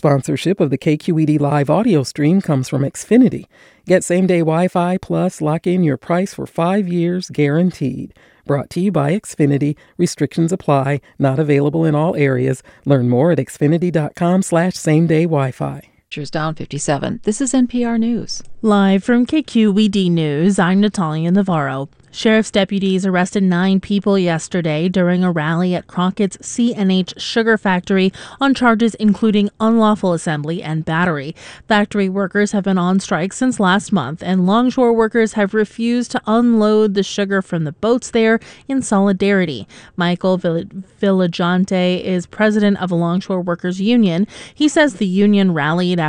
Sponsorship of the KQED Live audio stream comes from Xfinity. Get same-day Wi-Fi plus lock in your price for 5 years guaranteed. Brought to you by Xfinity. Restrictions apply. Not available in all areas. Learn more at xfinity.com/same-day Wi-Fi. Down 57. This is NPR News. Live from KQED News, I'm Natalia Navarro. Sheriff's deputies arrested 9 people yesterday during a rally at Crockett's C&H Sugar Factory on charges including unlawful assembly and battery. Factory workers have been on strike since last month, and longshore workers have refused to unload the sugar from the boats there in solidarity. Michael Villagante is president of the Longshore Workers Union. He says the union rallied